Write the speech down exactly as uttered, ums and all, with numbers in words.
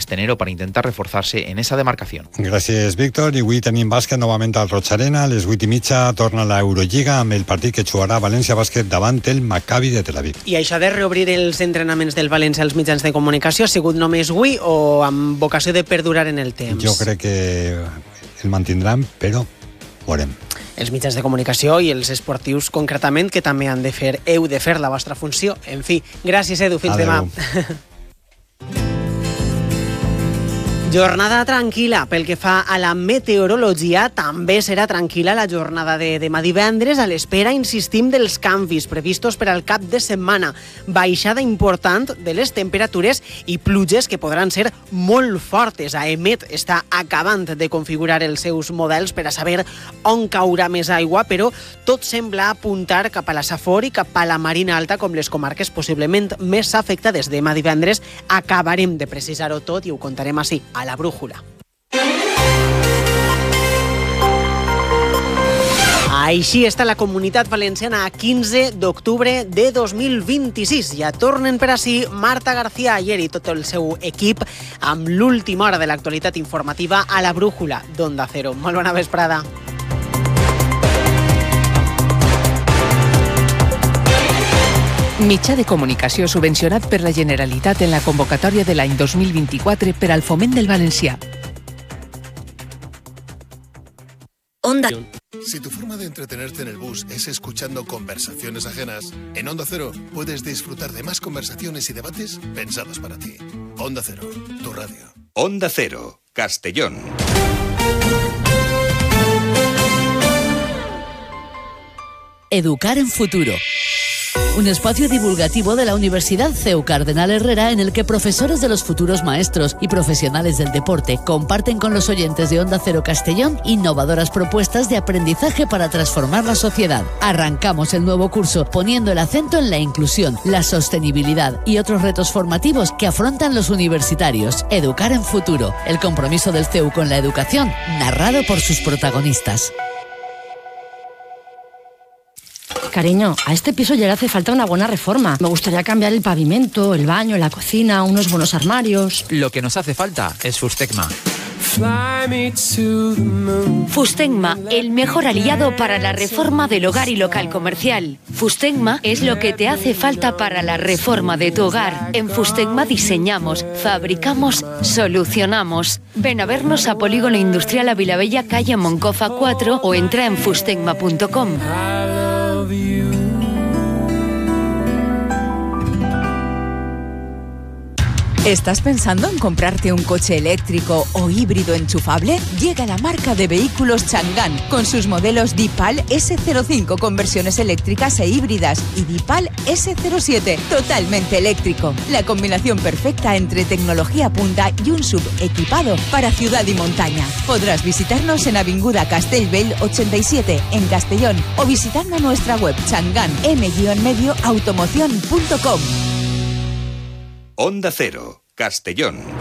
este enero para intentar reforzarse en esa demarcación. Gràcies, Víctor. I avui tenim bàsquet novament al Roig Arena. A les vuit i mitja torna la Eurolliga amb el partit que jugarà València Bàsquet davant el Maccabi de Tel Aviv. I això de reobrir els entrenaments del València als mitjans de comunicació ha sigut només avui o amb vocació de perdurar en el temps? Jo crec que el mantindran, però veurem. Els mitjans de comunicació i els esportius concretament, que també han de fer, heu de fer la vostra funció. En fi, gràcies, Edu, fins Adeu. demà. Jornada tranquil·la pel que fa a la meteorologia. També serà tranquil·la la jornada de demà divendres a l'espera, insistim, dels canvis previstos per al cap de setmana. Baixada important de les temperatures i pluges que podran ser molt fortes. A Emet està acabant de configurar els seus models per a saber on caurà més aigua, però tot sembla apuntar cap a la Safor i cap a la Marina Alta com les comarques possiblement més afectades. Demà divendres acabarem de precisar-ho tot i ho contarem així, a la brújula. Així està la Comunitat Valenciana a quinze d'octubre de dos mil vint-i-sis. Ja tornen per ací Marta García Ayer i tot el seu equip amb l'última hora de l'actualitat informativa a la brújula d'Onda Cero. Molt bona vesprada. Mitjà de comunicació subvencionat per la Generalitat en la convocatòria de l'any dos mil vint-i-quatre per al foment del valencià. Onda. Si tu forma de entretenerte en el bus es escuchando conversaciones ajenas, en Onda Cero puedes disfrutar de más conversaciones y debates pensados para ti. Onda Cero, tu radio. Onda Cero, Castellón. Educar en futuro. Un espacio divulgativo de la Universidad C E U Cardenal Herrera en el que profesores de los futuros maestros y profesionales del deporte comparten con los oyentes de Onda Cero Castellón innovadoras propuestas de aprendizaje para transformar la sociedad. Arrancamos el nuevo curso poniendo el acento en la inclusión, la sostenibilidad y otros retos formativos que afrontan los universitarios. Educar en futuro, el compromiso del C E U con la educación, narrado por sus protagonistas. Cariño, a este piso ya le hace falta una buena reforma. Me gustaría cambiar el pavimento, el baño, la cocina, unos buenos armarios. Lo que nos hace falta es Fustecma. Fustecma, el mejor aliado para la reforma del hogar y local comercial. Fustecma es lo que te hace falta para la reforma de tu hogar. En Fustecma diseñamos, fabricamos, solucionamos. Ven a vernos a Polígono Industrial a Vilabella, calle Moncofa cuatro o entra en fustecma punto com. ¿Estás pensando en comprarte un coche eléctrico o híbrido enchufable? Llega la marca de vehículos Chang'an con sus modelos Dipal ese cero cinco con versiones eléctricas e híbridas y Dipal ese cero siete totalmente eléctrico. La combinación perfecta entre tecnología punta y un sub equipado para ciudad y montaña. Podrás visitarnos en Avinguda Castellbell ochenta y siete en Castellón o visitando nuestra web chang'an medio automoción punto com. Onda Cero, Castellón.